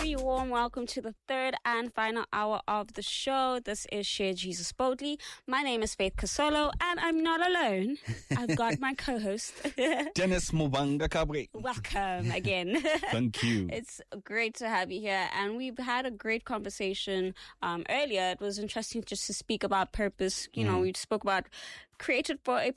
very warm welcome to the third and final hour of the show. This is Share Jesus Boldly. My name is Faith Kasolo, and I'm not alone. I've got my co-host, Dennis Mubanga Kabri. Welcome again. Thank you. It's great to have you here, and we've had a great conversation earlier. It was interesting just to speak about purpose. You know, we spoke about created for a